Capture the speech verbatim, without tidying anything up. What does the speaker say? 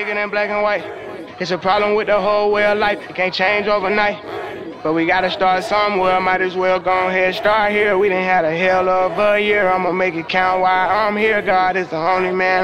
bigger than black and white. It's a problem with the whole way of life. It can't change overnight. But we gotta start somewhere. Might as well go ahead, start here. We done had a hell of a year. I'ma make it count while I'm here. God is the only man.